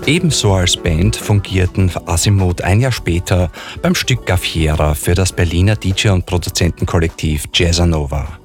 Ebenso als Band fungierten Azimuth ein Jahr später beim Stück Gafiera für das Berliner DJ- und Produzentenkollektiv Jazzanova.